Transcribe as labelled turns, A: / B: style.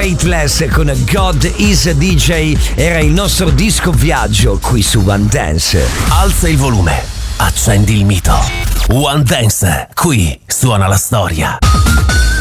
A: Weightless con God is a DJ era il nostro disco viaggio qui su One Dance.
B: Alza il volume, accendi il mito. One Dance, qui suona la storia.